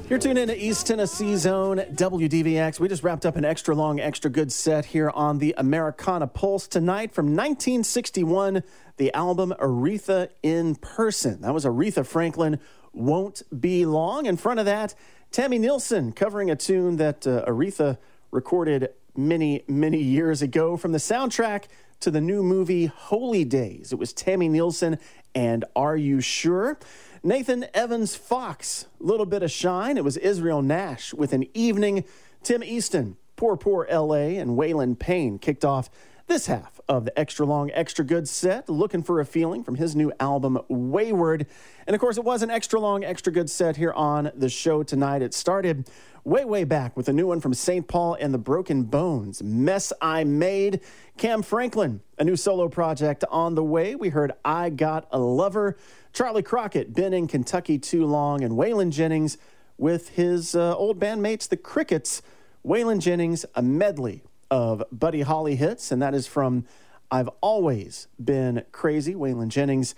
You're tuned in to East Tennessee Zone, WDVX. We just wrapped up an extra long, extra good set here on the Americana Pulse tonight from 1961, the album Aretha in Person. That was Aretha Franklin, Won't Be Long. In front of that, Tammy Nielsen covering a tune that Aretha recorded many, many years ago from the soundtrack to the new movie Holy Days. It was Tammy Nielsen and Are You Sure? Nathan Evans Fox, Little Bit of Shine. It was Israel Nash with An Evening. Tim Easton, Poor Poor L.A. and Waylon Payne kicked off this half of the extra long, extra good set, Looking for a Feeling from his new album Wayward. And of course, it was an extra long, extra good set here on the show tonight. It started way back with a new one from St. Paul and the Broken Bones, Mess I Made. Cam Franklin, a new solo project on the way. We heard I Got a Lover. Charlie Crockett, Been in Kentucky Too Long, and Waylon Jennings with his old bandmates, the Crickets. Waylon Jennings, a medley of Buddy Holly hits, and that is from I've Always Been Crazy. Waylon Jennings,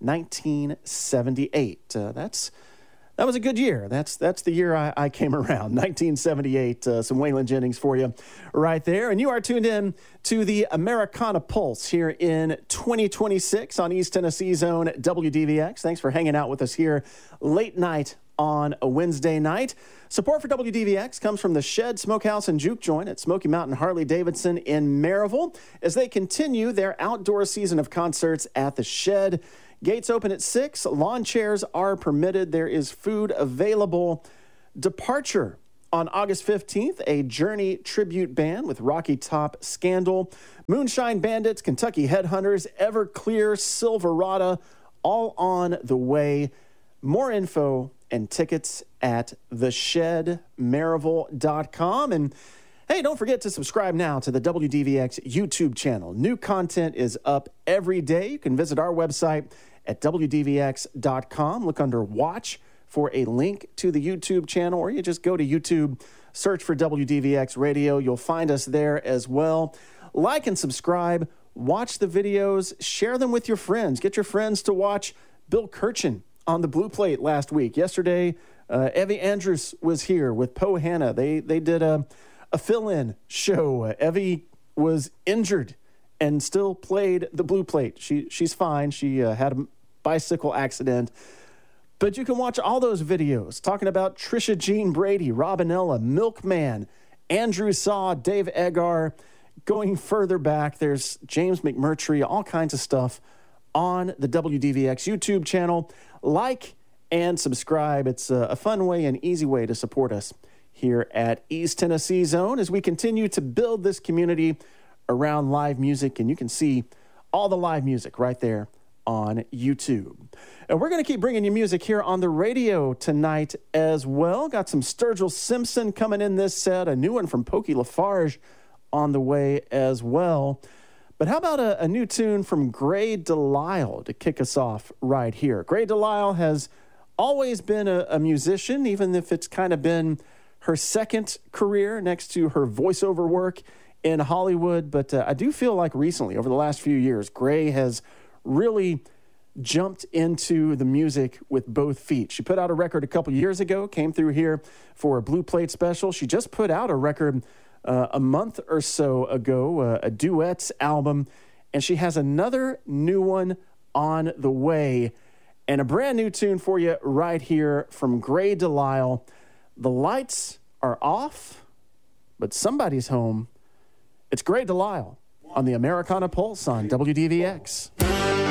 1978. That was a good year. That's the year I came around, 1978. Some Waylon Jennings for you right there. And you are tuned in to the Americana Pulse here in 2026 on East Tennessee Zone WDVX. Thanks for hanging out with us here late night on a Wednesday night. Support for WDVX comes from the Shed Smokehouse and Juke Joint at Smoky Mountain Harley-Davidson in Maryville as they continue their outdoor season of concerts at the Shed. Gates open at 6. Lawn chairs are permitted. There is food available. Departure on August 15th, a Journey tribute band with Rocky Top Scandal, Moonshine Bandits, Kentucky Headhunters, Everclear, Silverado, all on the way. More info and tickets at theshedmaryville.com. And hey, don't forget to subscribe now to the WDVX YouTube channel. New content is up every day. You can visit our website at WDVX.com. Look under Watch for a link to the YouTube channel, or you just go to YouTube, search for WDVX Radio. You'll find us there as well. Like and subscribe. Watch the videos. Share them with your friends. Get your friends to watch Bill Kirchen on the Blue Plate last week. Yesterday, Evie Andrews was here with Poe Hanna. They did a fill-in show. Evie was injured and still played the Blue Plate. She's fine. She had a bicycle accident. But you can watch all those videos talking about Trisha Jean Brady, Robinella, Milkman, Andrew Saw, Dave Eggar. Going further back, there's James McMurtry, all kinds of stuff on the WDVX YouTube channel. Like and subscribe. It's a fun way and easy way to support us here at East Tennessee Zone as we continue to build this community around live music. And you can see all the live music right there on YouTube. And we're going to keep bringing you music here on the radio tonight as well. Got some Sturgill Simpson coming in this set, a new one from Pokey Lafarge on the way as well. But how about a new tune from Gray Delisle to kick us off right here? Gray Delisle has always been a musician, even if it's kind of been her second career next to her voiceover work in Hollywood. But I do feel like recently, over the last few years, Gray has really jumped into the music with both feet. She put out a record a couple years ago, came through here for a Blue Plate special. She just put out a record a month or so ago, a duets album, and she has another new one on the way, and a brand new tune for you right here from Gray Delisle. The lights are off, but somebody's home. It's Gray Delisle on the Americana Pulse on WDVX.